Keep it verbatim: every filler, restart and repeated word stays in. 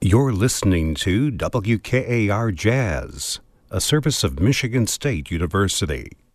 You're listening to W K A R Jazz, a service of Michigan State University.